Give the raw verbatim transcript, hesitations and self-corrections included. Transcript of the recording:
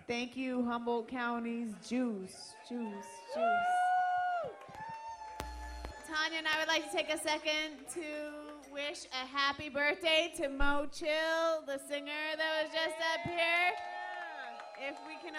Thank you, Humboldt County's Juice. Juice, Juice. Tanya and I would like to take a second to wish a happy birthday to Mo Chill, the singer that was just up here. If we can